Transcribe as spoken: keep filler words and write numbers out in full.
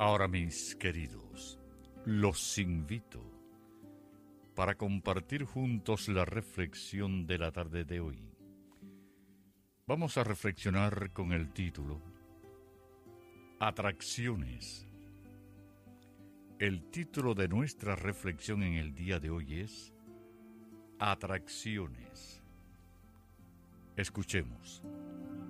Ahora, mis queridos, los invito para compartir juntos la reflexión de la tarde de hoy. Vamos a reflexionar con el título Atracciones. El título de nuestra reflexión en el día de hoy es Atracciones. Escuchemos.